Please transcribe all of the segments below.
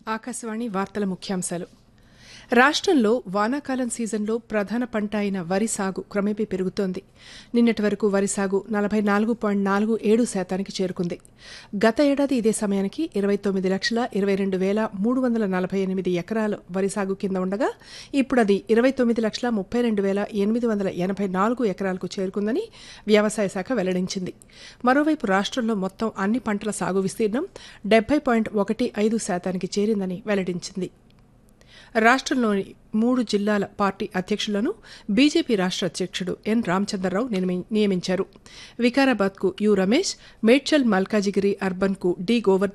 ఆకాశవాణి వార్తల ముఖ్యాంశాలు. రాష్ట్రంలో వానాకాలం సీజన్లో ప్రధాన పంట అయిన వరి సాగు క్రమేపీ పెరుగుతోంది. నిన్నటి వరకు వరి సాగు 44.47% చేరుకుంది. గత ఏడాది ఇదే సమయానికి 29,22,348 ఎకరాల వరి సాగు కింద ఉండగా ఇప్పుడు అది 29,32,884 ఎకరాలకు చేరుకుందని వ్యవసాయ శాఖ వెల్లడించింది. మరోవైపు రాష్ట్రంలో మొత్తం అన్ని పంటల సాగు విస్తీర్ణం 70.15% చేరిందని వెల్లడించింది. రాష్ట్రంలోని 3 జిల్లాల పార్టీ అధ్యక్షులను బీజేపీ రాష్ట్ర అధ్యక్షుడు ఎన్ రామచంద్రరావు నియమించారు. వికారాబాద్కు యు రమేష్, మేడ్చల్ మల్కాజిగిరి అర్బన్కు డి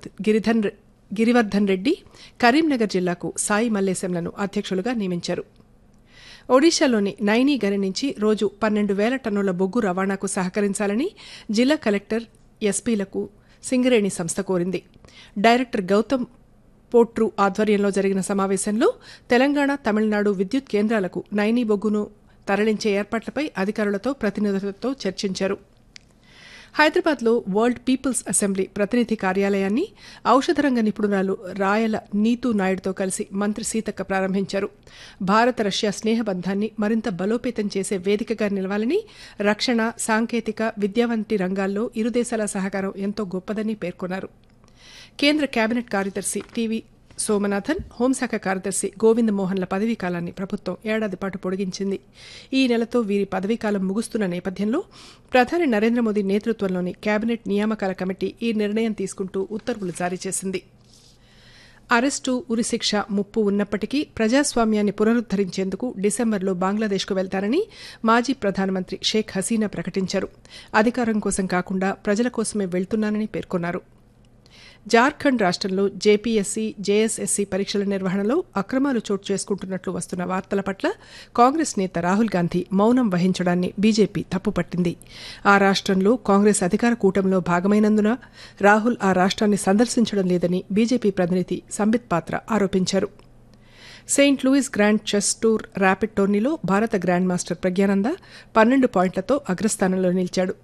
గిరివర్ధన్ రెడ్డి, కరీంనగర్ జిల్లాకు సాయి మల్లేశంలను అధ్యక్షులుగా నియమించారు. ఒడిశాలోని నైనీ గని నుంచి రోజు 12,000 టన్నుల బొగ్గు రవాణాకు సహకరించాలని జిల్లా కలెక్టర్ ఎస్పీలకు సింగరేణి సంస్థ కోరింది. డైరెక్టర్ గౌతమ్ పోట్రు ఆధ్వర్యంలో జరిగిన సమావేశంలో తెలంగాణ, తమిళనాడు విద్యుత్ కేంద్రాలకు నైనీ బొగ్గును తరలించే ఏర్పాట్లపై అధికారులతో ప్రతినిధులతో చర్చించారు. హైదరాబాద్లో వరల్డ్ పీపుల్స్ అసెంబ్లీ ప్రతినిధి కార్యాలయాన్ని ఔషధ రంగ నిపుణురాలు రాయల నీతూ నాయుడుతో కలిసి మంత్రి సీతక్క ప్రారంభించారు. భారత రష్యా స్నేహబంధాన్ని మరింత బలోపేతం చేసే వేదికగా నిలవాలని, రక్షణ, సాంకేతిక, విద్య వంటి రంగాల్లో ఇరు దేశాల సహకారం ఎంతో గొప్పదని పేర్కొన్నారు. కేంద్ర కేబినెట్ కార్యదర్శి టీవీ సోమనాథన్, హోంశాఖ కార్యదర్శి గోవింద్ మోహన్ల పదవీకాలాన్ని ప్రభుత్వం ఏడాది పాటు పొడిగించింది. ఈ నెలతో వీరి పదవీకాలం ముగుస్తున్న నేపథ్యంలో ప్రధాని నరేంద్ర మోదీ నేతృత్వంలోని కేబినెట్ నియామకాల కమిటీ ఈ నిర్ణయం తీసుకుంటూ ఉత్తర్వులు జారీ చేసింది. అరెస్టు, ఉరిశిక్ష ముప్పు ఉన్నప్పటికీ ప్రజాస్వామ్యాన్ని పునరుద్దరించేందుకు డిసెంబర్లో బంగ్లాదేశ్కు వెళ్తారని మాజీ ప్రధానమంత్రి షేక్ హసీనా ప్రకటించారు. అధికారం కోసం కాకుండా ప్రజల కోసమే వెళ్తున్నానని పేర్కొన్నారు. జార్ఖండ్ రాష్ట్రంలో జేపీఎస్సీ, జేఎస్ఎస్సీ పరీక్షల నిర్వహణలో అక్రమాలు చోటు చేసుకుంటున్నట్లు వస్తున్న వార్తల పట్ల కాంగ్రెస్ నేత రాహుల్ గాంధీ మౌనం వహించడాన్ని బీజేపీ తప్పుపట్టింది. ఆ రాష్ట్రంలో కాంగ్రెస్ అధికార కూటమిలో భాగమైనందున రాహుల్ ఆ రాష్ట్రాన్ని సందర్శించడం లేదని బీజేపీ ప్రతినిధి సంబిత్ పాత్ర ఆరోపించారు. Saint Louis grand chess tour rapid టోర్నీలో భారత గ్రాండ్ మాస్టర్ ప్రజ్ఞానంద 12 పాయింట్లతో అగ్రస్థానంలో నిలిచాడు.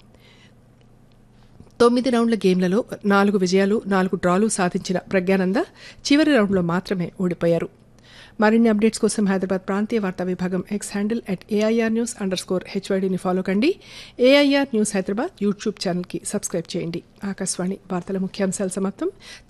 9 రౌండ్ల గేమ్లలో 4 విజయాలు, 4 డ్రాలు సాధించిన ప్రజ్ఞానంద చివరి రౌండ్లో మాత్రమే ఓడిపోయారు. మరిన్ని అప్డేట్స్ కోసం హైదరాబాద్ ప్రాంతీయ వార్తా విభాగం ఎక్స్ హ్యాండిల్ @AIRnews_HYDని ఫాలో కండి. AIR న్యూస్ హైదరాబాద్ యూట్యూబ్ ఛానల్కి సబ్స్క్రైబ్ చేయండి. ఆకాశవాణి వార్తల ముఖ్యాంశాలు సమాప్తం.